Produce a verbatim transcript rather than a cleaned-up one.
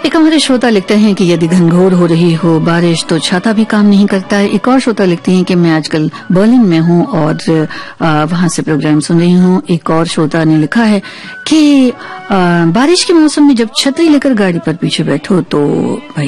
एक हमारे श्रोता लिखते हैं कि यदि घनघोर हो रही हो बारिश तो छाता भी काम नहीं करता है। एक और श्रोता लिखते हैं कि मैं आजकल बर्लिन में हूं और वहां से प्रोग्राम सुन रही हूं। एक और श्रोता ने लिखा है कि आ, बारिश के मौसम में जब छतरी लेकर गाड़ी पर पीछे बैठो तो भाई